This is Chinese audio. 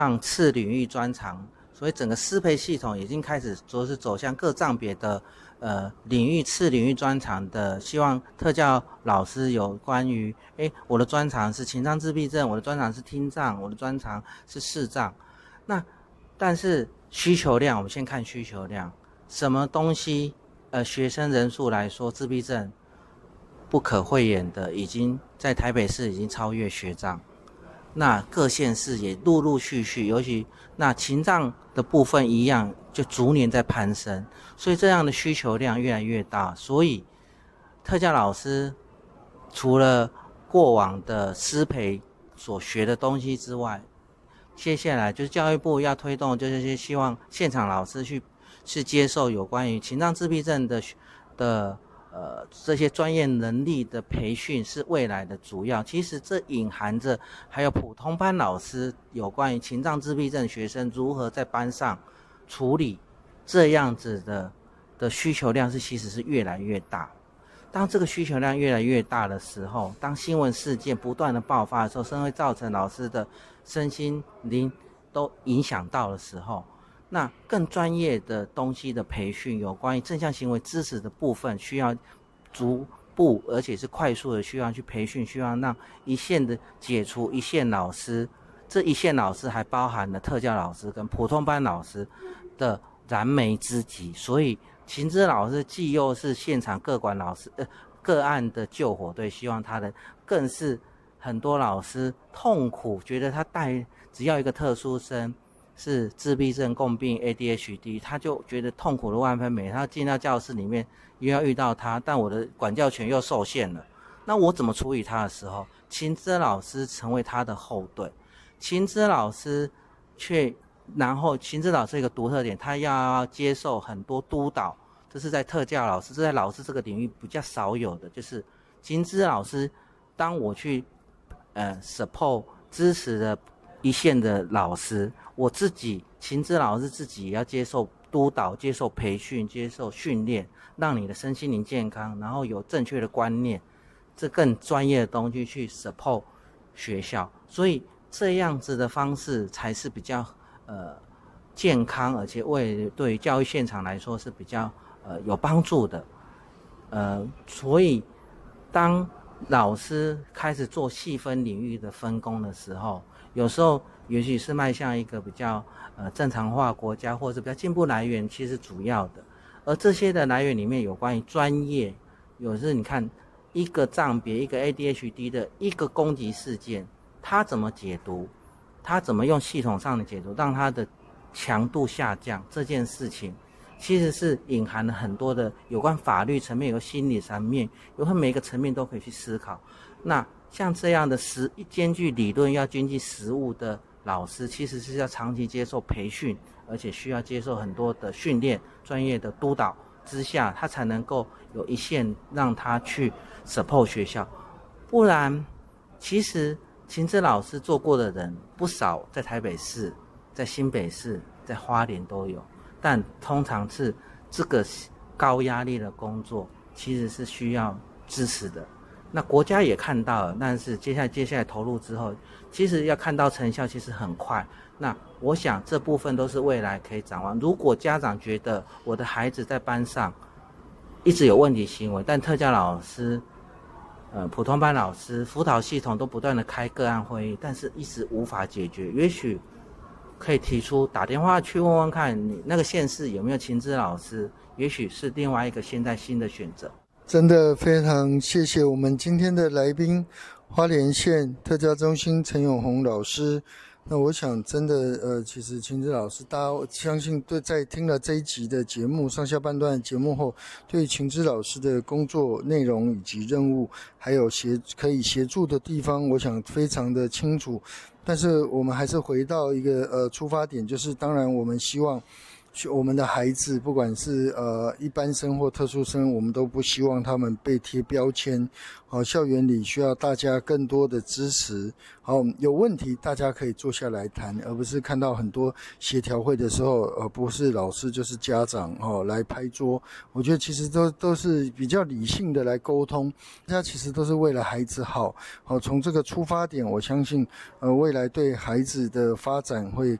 让次领域专长，所以整个师培系统已经开始走向各障别的领域次领域专长的，希望特教老师有关于我的专长是情障自闭症，我的专长是听障，我的专长是视障。那但是需求量，我们先看需求量，什么东西学生人数来说，自闭症不可讳言的已经在台北市已经超越学障。那各县市也陆陆续续，尤其那情障的部分一样，就逐年在攀升，所以这样的需求量越来越大。所以特教老师除了过往的师培所学的东西之外，接下来就是教育部要推动，就是希望现场老师去接受有关于情障自闭症的这些专业能力的培训是未来的主要。其实这隐含着还有普通班老师有关于情障自闭症学生如何在班上处理这样子的需求量其实是越来越大。当这个需求量越来越大的时候，当新闻事件不断的爆发的时候，甚至会造成老师的身心灵都影响到的时候，那更专业的东西的培训，有关于正向行为支持的部分，需要逐步而且是快速的需要去培训，需要让一线的解除一线老师，这一线老师还包含了特教老师跟普通班老师的燃眉之急。所以情资老师既又是现场各管老师个案的救火队，希望他的更是很多老师痛苦，觉得他只要一个特殊生是自闭症共病 ADHD， 他就觉得痛苦的万分美。他进到教室里面又要遇到他，但我的管教权又受限了，那我怎么处理他的时候，情资老师成为他的后盾。情资老师然后情资老师一个独特点，他要接受很多督导，这是在特教老师，这在老师这个领域比较少有的，就是情资老师当我去support 支持的一线的老师，我自己情资老师自己也要接受督导，接受培训，接受训练，让你的身心灵健康，然后有正确的观念，这更专业的东西去 support 学校。所以这样子的方式才是比较健康，而且对于教育现场来说是比较有帮助的。所以当老师开始做细分领域的分工的时候，有时候也许是迈向一个比较正常化国家，或者是比较进步来源，其实主要的。而这些的来源里面有关于专业，有时你看一个障别，一个 ADHD 的一个攻击事件，他怎么解读，他怎么用系统上的解读让他的强度下降，这件事情其实是隐含了很多的有关法律层面，有心理层面，有每一个层面都可以去思考。那像这样的兼具理论要兼具实务的老师，其实是要长期接受培训，而且需要接受很多的训练，专业的督导之下，他才能够有一线让他去 support 学校。不然其实情资老师做过的人不少，在台北市，在新北市，在花莲都有，但通常是这个高压力的工作其实是需要支持的。那国家也看到了，但是接下来投入之后，其实要看到成效其实很快。那我想这部分都是未来可以展望。如果家长觉得我的孩子在班上一直有问题行为，但特教老师普通班老师辅导系统都不断的开个案会议，但是一直无法解决，也许可以提出打电话去问问看你那个县市有没有情资老师，也许是另外一个现在新的选择。 真的非常谢谢我们今天的来宾，花莲县特教中心陈永宏老师。那我想真的其实情资老师，大家相信在听了这一集的节目上下半段的节目后，对情资老师的工作内容以及任务，还有可以协助的地方，我想非常的清楚。但是我们还是回到一个出发点，就是当然我们希望我们的孩子，不管是一般生或特殊生，我们都不希望他们被贴标签。校园里需要大家更多的支持。有问题大家可以坐下来谈，而不是看到很多协调会的时候，不是老师就是家长来拍桌。我觉得其实都是比较理性的来沟通，大家其实都是为了孩子好。从这个出发点，我相信未来对孩子的发展会